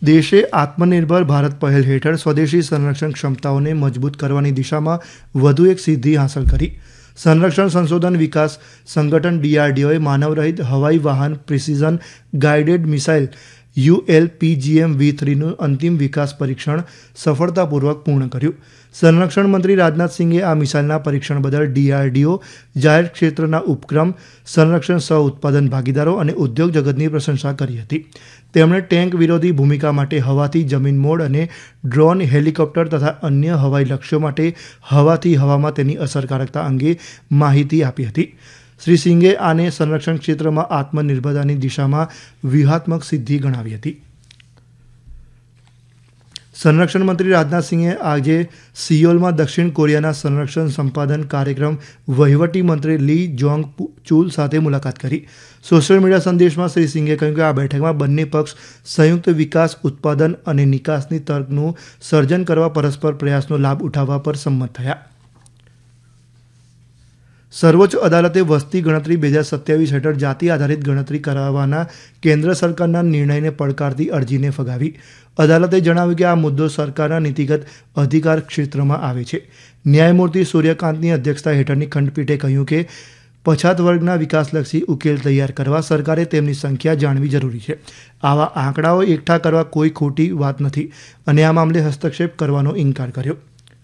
દેશે આત્મનિર્ભર ભારત પહેલ હેઠળ સ્વદેશી સંરક્ષણ ક્ષમતાઓને મજબૂત કરવાની દિશામાં વધુ એક સિદ્ધિ હાંસલ કરી. સંરક્ષણ સંશોધન વિકાસ સંગઠન DRDOએ માનવરહિત હવાઈ વાહન પ્રિસિઝન ગાઇડેડ મિસાઇલ ULPGM-V3નું અંતિમ વિકાસ પરીક્ષણ સફળતાપૂર્વક પૂર્ણ કર્યું. સંરક્ષણ મંત્રી રાજનાથસિંહે આ મિસાઇલના પરીક્ષણ બદલ DRDO, જાહેર ક્ષેત્રના ઉપક્રમ, સંરક્ષણ સહ ઉત્પાદન ભાગીદારો અને ઉદ્યોગ જગતની પ્રશંસા કરી હતી. તેમણે ટેન્ક વિરોધી ભૂમિકા માટે હવાથી જમીન મોડ અને ડ્રોન, હેલિકોપ્ટર તથા અન્ય હવાઈ લક્ષ્યો માટે હવાથી હવામાં તેની અસરકારકતા અંગે માહિતી આપી હતી. શ્રી સિંઘે આને સંરક્ષણ ક્ષેત્રમાં આત્મનિર્ભરતાની દિશામાં વ્યૂહાત્મક સિદ્ધિ ગણાવી હતી. સંરક્ષણ મંત્રી રાજનાથસિંહે આજે સિયોલમાં દક્ષિણ કોરિયાના સંરક્ષણ સંપાદન કાર્યક્રમ વહીવટી મંત્રી લી જોંગ ચુલ સાથે મુલાકાત કરી. સોશિયલ મીડિયા સંદેશમાં શ્રી સિંઘે કહ્યું કે આ બેઠકમાં બંને પક્ષ સંયુક્ત વિકાસ, ઉત્પાદન અને નિકાસની તર્કનું સર્જન કરવા પરસ્પર પ્રયાસનો લાભ ઉઠાવવા પર સંમત થયા. સર્વોચ્ચ અદાલતે વસ્તી ગણતરી 2027 હેઠળ જાતિ આધારિત ગણતરી કરાવવાના કેન્દ્ર સરકારના નિર્ણયને પડકારતી અરજીને ફગાવી. અદાલતે જણાવ્યું કે આ મુદ્દો સરકારના નીતિગત અધિકાર ક્ષેત્રમાં આવે છે. ન્યાયમૂર્તિ સૂર્યકાંતની અધ્યક્ષતા હેઠળની ખંડપીઠે કહ્યું કે પછાત વર્ગના વિકાસલક્ષી ઉકેલ તૈયાર કરવા સરકારે તેમની સંખ્યા જાણવી જરૂરી છે. આવા આંકડાઓ એકઠા કરવા કોઈ ખોટી વાત નથી અને આ મામલે હસ્તક્ષેપ કરવાનો ઇનકાર કર્યો.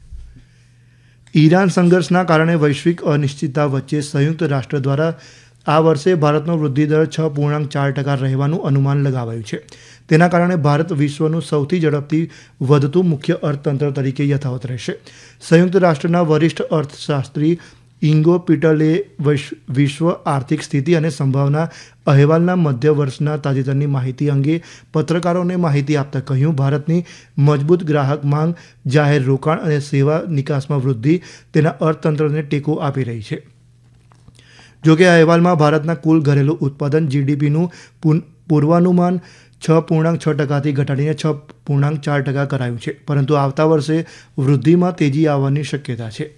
ઈરાન સંઘર્ષના કારણે વૈશ્વિક અનિશ્ચિતતા વચ્ચે સંયુક્ત રાષ્ટ્ર દ્વારા આ વર્ષે ભારતનો વૃદ્ધિદર 6.4% રહેવાનું અનુમાન લગાવાયું છે. તેના કારણે ભારત વિશ્વનું સૌથી ઝડપથી વધતું મુખ્ય અર્થતંત્ર તરીકે યથાવત રહેશે. સંયુક્ત રાષ્ટ્રના વરિષ્ઠ અર્થશાસ્ત્રી ઇંગો પિટલે વિશ્વ આર્થિક સ્થિતિ અને સંભાવના અહેવાલના મધ્ય વર્ષના તાજેતરની માહિતી અંગે પત્રકારોને માહિતી આપતા કહ્યું, ભારતની મજબૂત ગ્રાહક માંગ, જાહેર રોકાણ અને સેવા નિકાસમાં વૃદ્ધિ તેના અર્થતંત્રને ટેકો આપી રહી છે. જોકે આ અહેવાલમાં ભારતના કુલ ઘરેલું ઉત્પાદન GDPનું પૂર્વાનુમાન 6.6%થી ઘટાડીને 6.4% કરાયું છે, પરંતુ આવતા વર્ષે વૃદ્ધિમાં તેજી આવવાની શક્યતા છે.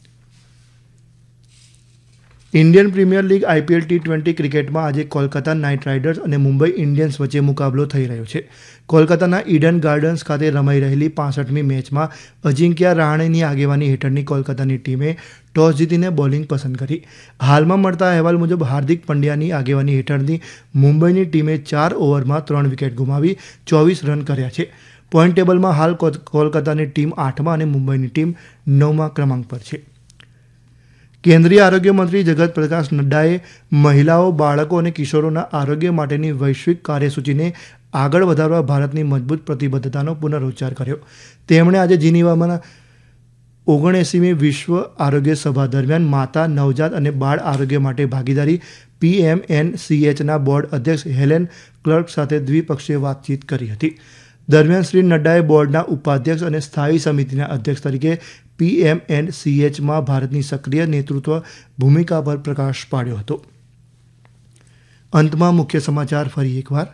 Indian premier league IPL T20 ક્રિકેટમાં આજે કોલકાતા નાઇટ રાઇડર્સ અને મુંબઈ ઇન્ડિયન્સ વચ્ચે મુકાબલો થઈ રહ્યો છે. કોલકાતાના ઈડન ગાર્ડન્સ ખાતે રમાઈ રહેલી 65મી મેચમાં અજિંક્યા રહાણેની આગેવાની હેઠળની કોલકાતાની ટીમે ટોસ જીતીને બોલિંગ પસંદ કરી. હાલમાં મળતા અહેવાલ મુજબ હાર્દિક પંડ્યાની આગેવાની હેઠળની મુંબઈની ટીમે 4 ઓવરમાં 3 વિકેટ ગુમાવી 24 રન કર્યા છે. પોઈન્ટ ટેબલમાં હાલ કોલકાતાની ટીમ 8મા અને મુંબઈની ટીમ 9મા ક્રમાંક પર છે. કેન્દ્રીય આરોગ્ય મંત્રી જગત પ્રકાશ નડ્ડાએ મહિલાઓ, બાળકો અને કિશોરોના આરોગ્ય માટેની વૈશ્વિક કાર્યસૂચિને આગળ વધારવા ભારતની મજબૂત પ્રતિબદ્ધતાનો પુનરોચ્ચાર કર્યો. તેમણે આજે જીનીવામાં 79મી વિશ્વ આરોગ્ય સભા દરમિયાન માતા, નવજાત અને બાળ આરોગ્ય માટે ભાગીદારી PMNCHના બોર્ડ અધ્યક્ષ હેલેન ક્લર્ક સાથે દ્વિપક્ષીય વાતચીત કરી હતી. દરમિયાન શ્રી નડ્ડાએ બોર્ડના ઉપાધ્યક્ષ અને સ્થાયી સમિતિના અધ્યક્ષ તરીકે PMNCHમાં ભારતની સક્રિય નેતૃત્વ ભૂમિકા પર પ્રકાશ પાડ્યો હતો. અંતમાં મુખ્ય સમાચાર ફરી એકવાર.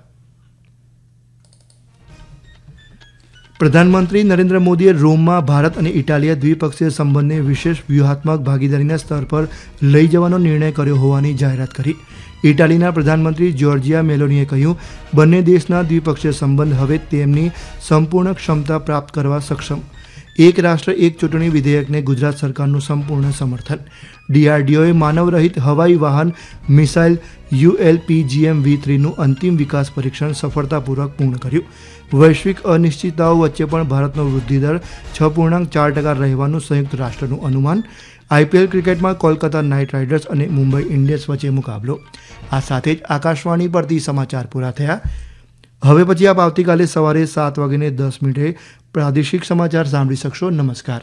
પ્રધાનમંત્રી નરેન્દ્ર મોદીએ રોમમાં ભારત અને ઇટાલીએ દ્વિપક્ષીય સંબંધને વિશેષ વ્યૂહાત્મક ભાગીદારીના સ્તર પર લઈ જવાનો નિર્ણય કર્યો હોવાની જાહેરાત કરી. ઇટાલીના પ્રધાનમંત્રી જ્યોર્જિયા મેલોનીએ કહ્યું, બંને દેશના દ્વિપક્ષીય સંબંધ હવે તેમની સંપૂર્ણ ક્ષમતા પ્રાપ્ત કરવા સક્ષમ. એક રાષ્ટ્ર એક ચૂંટણી વિધેયકને ગુજરાત સરકારનું સંપૂર્ણ સમર્થન. DRDOએ માનવરહિત હવાઈ વાહન મિસાઇલ ULPGM-V3નું અંતિમ વિકાસ પરીક્ષણ સફળતાપૂર્વક પૂર્ણ કર્યું. વૈશ્વિક અનિશ્ચિતતાઓ વચ્ચે પણ ભારતનો વૃદ્ધિદર 6.4% રહેવાનું સંયુક્ત રાષ્ટ્રનું અનુમાન. IPL ક્રિકેટમાં કોલકાતા નાઇટ રાઇડર્સ અને મુંબઈ ઇન્ડિયન્સ વચ્ચે મુકાબલો. આ સાથે જ આકાશવાણી પરથી સમાચાર પૂરા થયા. હવે પછી આપ આવતીકાલે સવારે 7:10 પ્રાદેશિક સમાચાર સાંભળી શકશો. નમસ્કાર.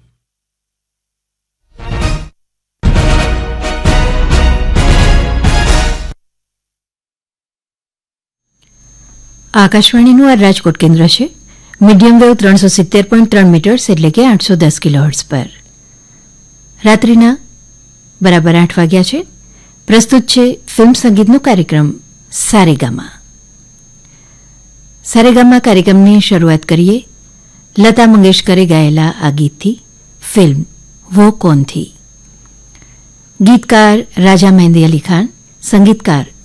આકાશવાણીનું આ રાજકોટ કેન્દ્ર છે. મીડિયમ વેવ 370.3 મીટર્સ એટલે કે 810 કિલોહર્ટ્ઝ પર. રાત્રિના બરાબર 8 વાગ્યા છે. પ્રસ્તુત છે ફિલ્મ સંગીતનો કાર્યક્રમ સારેગામા. સારેગામા કાર્યક્રમની શરૂઆત કરીએ લતા મંગેશકરે ગાયેલા આ ગીતથી. ફિલ્મ વો કોન થી. ગીતકાર રાજા મહેંદી અલી ખાન, સંગીતકાર